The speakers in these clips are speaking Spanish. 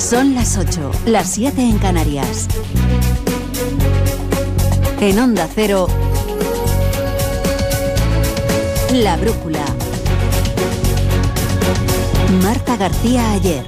Son las 8, las 7 en Canarias. En Onda Cero, La Brújula. Marta García Ayer.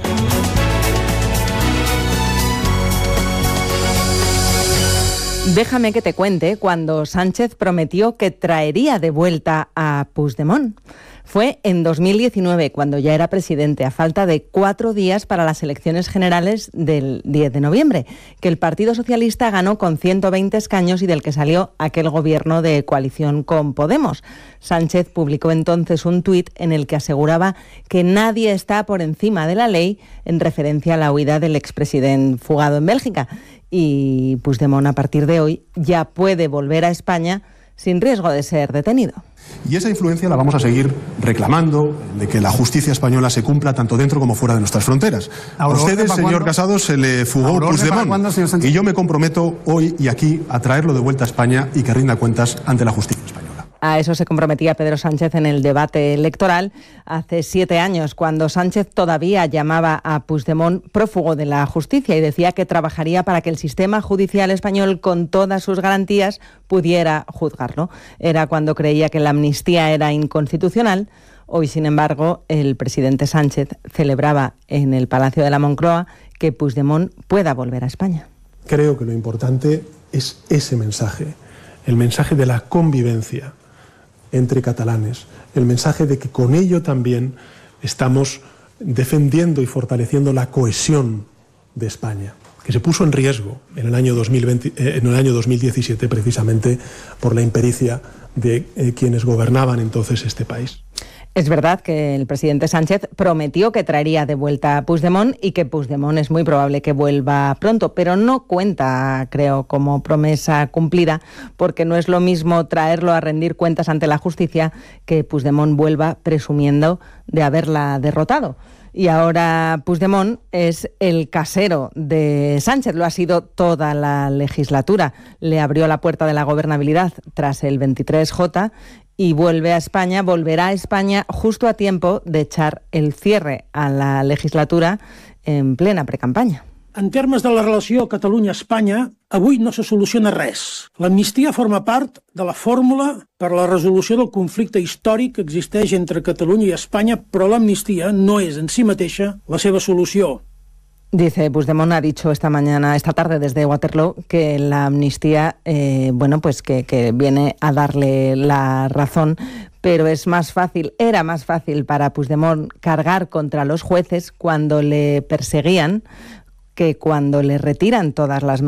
Déjame que te cuente cuando Sánchez prometió que traería de vuelta a Puigdemont. Fue en 2019, cuando ya era presidente, a falta de 4 días para las elecciones generales del 10 de noviembre, que el Partido Socialista ganó con 120 escaños y del que salió aquel gobierno de coalición con Podemos. Sánchez publicó entonces un tuit en el que aseguraba que nadie está por encima de la ley, en referencia a la huida del expresidente fugado en Bélgica. Y Puigdemont, a partir de hoy, ya puede volver a España sin riesgo de ser detenido. Y esa influencia la vamos a seguir reclamando, de que la justicia española se cumpla tanto dentro como fuera de nuestras fronteras. A ustedes, señor Casado, se le fugó Puigdemont, y yo me comprometo hoy y aquí a traerlo de vuelta a España y que rinda cuentas ante la justicia española. A eso se comprometía Pedro Sánchez en el debate electoral hace 7 años, cuando Sánchez todavía llamaba a Puigdemont prófugo de la justicia y decía que trabajaría para que el sistema judicial español, con todas sus garantías, pudiera juzgarlo. Era cuando creía que la amnistía era inconstitucional. Hoy, sin embargo, el presidente Sánchez celebraba en el Palacio de la Moncloa que Puigdemont pueda volver a España. Creo que lo importante es ese mensaje, el mensaje de la convivencia entre catalanes, el mensaje de que con ello también estamos defendiendo y fortaleciendo la cohesión de España, que se puso en riesgo en el año 2017 precisamente por la impericia de quienes gobernaban entonces este país. Es verdad que el presidente Sánchez prometió que traería de vuelta a Puigdemont y que Puigdemont es muy probable que vuelva pronto, pero no cuenta, creo, como promesa cumplida, porque no es lo mismo traerlo a rendir cuentas ante la justicia que Puigdemont vuelva presumiendo de haberla derrotado. Y ahora Puigdemont es el casero de Sánchez, lo ha sido toda la legislatura. Le abrió la puerta de la gobernabilidad tras el 23J y volverá a España justo a tiempo de echar el cierre a la legislatura en plena precampaña. En termes de la relació Catalunya-Espanya, avui no se soluciona res. L'amnistia forma part de la fórmula per a la resolució del conflicte històric que existeix entre Catalunya i Espanya, però l'amnistia no és en si mateixa la seva solució. Dice Puigdemont, ha dicho esta tarde desde Waterloo, que la amnistía, que viene a darle la razón, pero era más fácil para Puigdemont cargar contra los jueces cuando le perseguían que cuando le retiran todas las